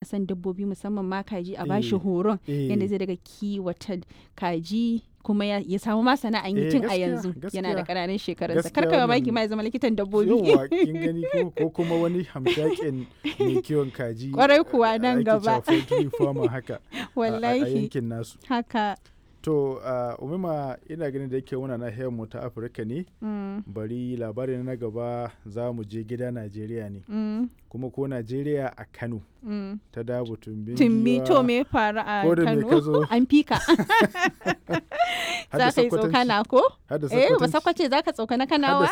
son dabbobi musamman ma kaji a bashi horon yadda zai daga kiwata kaji kuma ya samu ma sana'an yi tun a yanzu yana da ƙananan shekarunsa. Karka mamaki ma ya zama likitan dabbobi. Yawwa kin gani ko kuma wani hamshakin mai kiwon kaji. Kwarai kuwa nan gaba. Haka. Wallahi. A yankin nasu. Haka. To Umima ina ganin da yake muna nahiyar mu ta Afirka ne. Bari labarin na gaba za mu je gida Najeriya ne. Kuma ko Najeriya a Kano. Ta Dabo Tumbi to me faru a Kano? An fika. Za ka yi tsokana ko? Ba sakwace za ka tsokana Kanawa?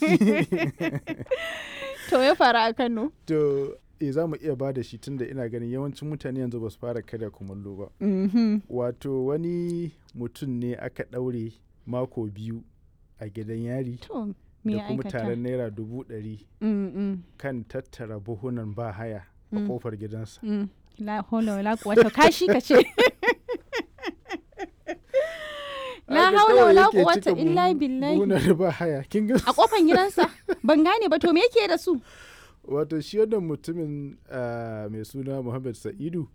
To me faru a Kano? To za mu iya ba da shi tunda ina ganin yawancin mutane yanzu ba su fara karya kumallo ba. Wato wani mutum ne aka ɗaure mako 2 a gidan yari da kuma taron naira 100,000 kan tattara buhunan ba haya a kofar gidansa. La holo la quwwata kashi ka ce. La haula wala quwwata illa billahi. Buhunan ba haya kin ga a kofar gidansa ban gane ba to me yake da su? Wato shi wannan mutumin mai suna Muhammad Sa'idu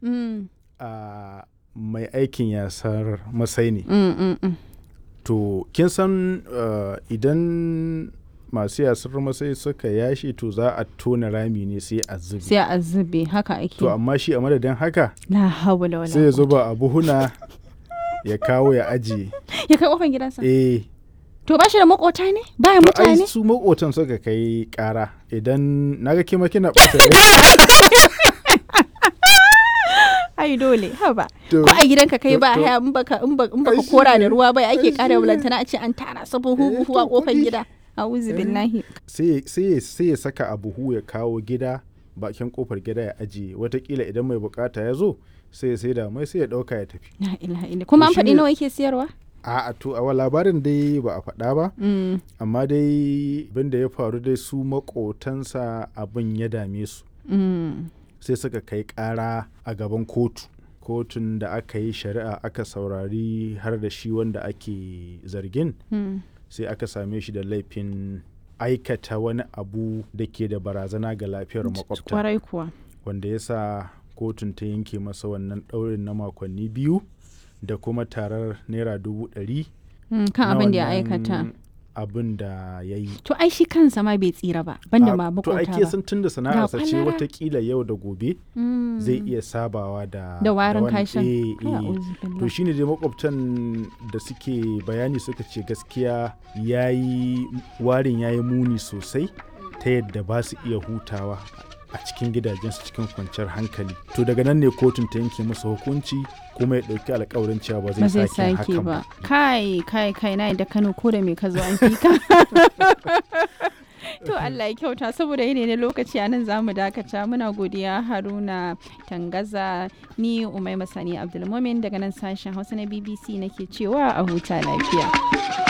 mai aikin yasar masai ne. To kin san idan masu yasar masai suka yashi to za a tona rami ne sai a zube. Sai a zube haka ake. To amma shi a madadin haka la hawla wala sai ya zuba a buhuna ya kawo ya ajiye. Ya kai kofar gidansa? To ba shi da makota ne? Baya mutane? Ai su makotan suka kai kara idan naga kima kina ɓata ai dole haba ko a gidanka kai ba haya in baka kora da ruwa bai ake kara bulantana a ce an tara su buhu a kofar gida. A'udhu billahi. Sai ya saka a buhu ya kawo gida bakin kofar gida ya ajiye watakila idan mai bukata ya zo sai ya sai da mai sai ya dauka ya tafi. La ilaha illa kuma an faɗi nawa yake siyarwa? A to a labarin dai ba a faɗa ba amma dai abin da ya faru dai su makotansa abin ya dame su sai suka kai ƙara a gaban kotun da aka yi shari'a aka saurari har da shi wanda ake zargin sai aka same shi da laifin aikata wani abu da ke da barazana ga lafiyar makwabta wanda ya sa kotun ta yanke masa wannan ɗaurin na makonni 2 da kuma tarar naira 100,000 kan abin da ya aikata abin da ya yi. To ai shi kansa ma bai tsira ba banda ma makota ba. To ai san tunda sana'arsa ce watakila yau da gobe zai iya sabawa da warin kashin. To shine dai makwabtan da suke bayani suka ce gaskiya warin yayi muni sosai ta yadda ba su iya hutawa a cikin gidajensu cikin kwanciyar hankali. To daga nan ne kotun ta yanke masa hukunci kuma ya ɗauki alƙawarin cewa ba zai sake hakan ba. Kai na da Kano ko da me ka zo an fika. To Allah ya kyauta saboda yene ne lokaci a nan zamu dakata muna godiya Haruna Tangaza ni Umaima Sani Abdulmumin daga nan sashen Hausa na BBC nake cewa a huta lafiya.